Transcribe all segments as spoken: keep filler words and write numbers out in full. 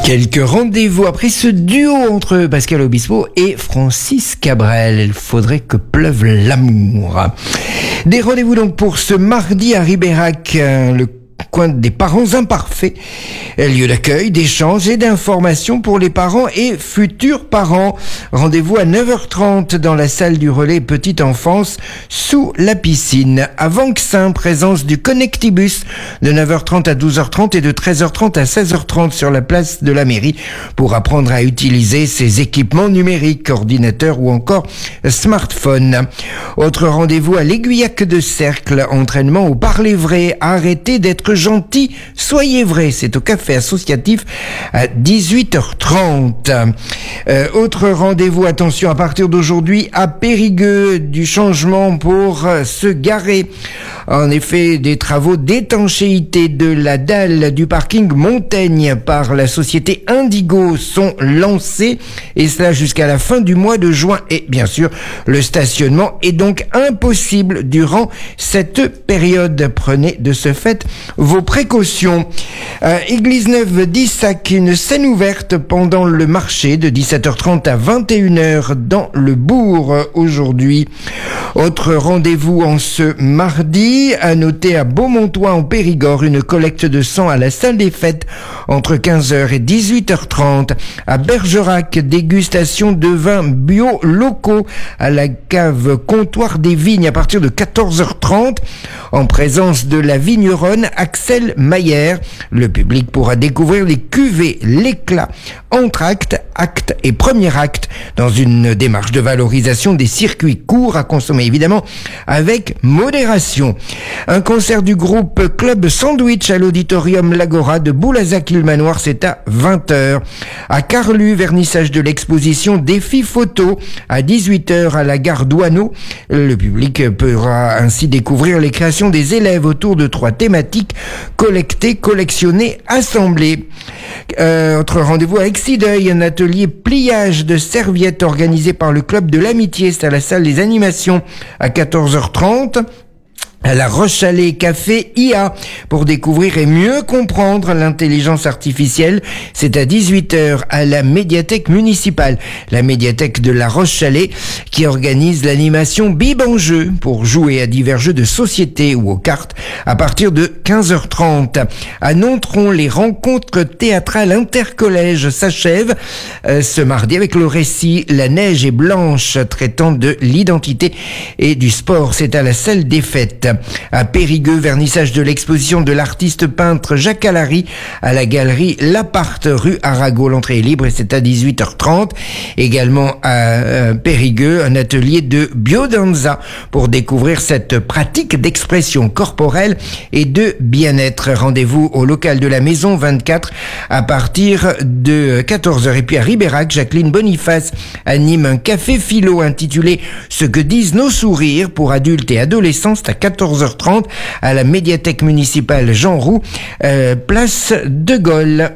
Quelques rendez-vous après ce duo entre Pascal Obispo et Francis Cabrel. Il faudrait que pleuve l'amour. Des rendez-vous donc pour ce mardi à Ribérac, le coin des parents imparfaits, lieu d'accueil, d'échange et d'information pour les parents et futurs parents. Rendez-vous à neuf heures trente dans la salle du relais Petite Enfance sous la piscine. À Vanxin, présence du Connectibus de neuf heures trente à douze heures trente et de treize heures trente à seize heures trente sur la place de la mairie pour apprendre à utiliser ces équipements numériques, ordinateurs ou encore smartphones. Autre rendez-vous à l'Aiguillac de Cercle, entraînement au parler vrai, arrêtez d'être gentil, soyez vrai, c'est au café associatif à dix-huit heures trente. Euh, autre rendez-vous, attention, à partir d'aujourd'hui à Périgueux, du changement pour euh, se garer. En effet, des travaux d'étanchéité de la dalle du parking Montaigne par la société Indigo sont lancés, et cela jusqu'à la fin du mois de juin. Et bien sûr, le stationnement est donc impossible durant cette période. Prenez de ce fait vos précautions. Euh, Église Neuve d'Issac, une scène ouverte pendant le marché de dix-sept heures trente à vingt et une heures dans le bourg aujourd'hui. Autre rendez-vous en ce mardi, à noter à Beaumontois en Périgord, une collecte de sang à la salle des fêtes entre quinze heures et dix-huit heures trente. À Bergerac, dégustation de vins bio locaux à la cave Comptoir des Vignes à partir de quatorze heures trente en présence de la vigneronne Axel Mayer. Le public pourra découvrir les cuvées L'Éclat, entr'acte, acte et premier acte dans une démarche de valorisation des circuits courts à consommer évidemment avec modération. Un concert du groupe Club Sandwich à l'auditorium L'Agora de Boulazac-Île-Manoir, c'est à vingt heures. À Carlu, vernissage de l'exposition Défi Photo à dix-huit heures à la gare Douaneau. Le public pourra ainsi découvrir les créations des élèves autour de trois thématiques: collecter, collectionner, assembler. Euh, autre rendez-vous à Exideuil, un atelier pliage de serviettes organisé par le club de l'amitié, c'est à la salle des animations à quatorze heures trente. À La Roche-Chalais, café I A pour découvrir et mieux comprendre l'intelligence artificielle. C'est à dix-huit heures à la médiathèque municipale, la médiathèque de La Roche-Chalais, qui organise l'animation Bib en jeu pour jouer à divers jeux de société ou aux cartes à partir de quinze heures trente. À Nontron, les rencontres théâtrales intercollèges s'achèvent euh, ce mardi avec le récit La neige est blanche traitant de l'identité et du sport. C'est à la salle des fêtes. À Périgueux, vernissage de l'exposition de l'artiste peintre Jacques Allary à la galerie L'Appart rue Arago. L'entrée est libre et c'est à dix-huit heures trente. Également à euh, Périgueux, un atelier de biodanza pour découvrir cette pratique d'expression corporelle et de bien-être. Rendez-vous au local de la Maison vingt-quatre à partir de quatorze heures. Et puis à Ribérac, Jacqueline Boniface anime un café philo intitulé Ce que disent nos sourires pour adultes et adolescents. C'est à quatorze heures trente à la médiathèque municipale Jean Roux, euh, place de Gaulle.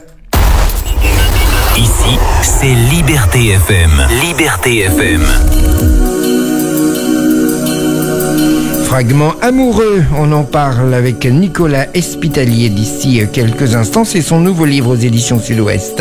Ici, c'est Liberté F M. Liberté F M. Fragment amoureux, on en parle avec Nicolas Espitalier d'ici quelques instants. C'est son nouveau livre aux éditions Sud-Ouest.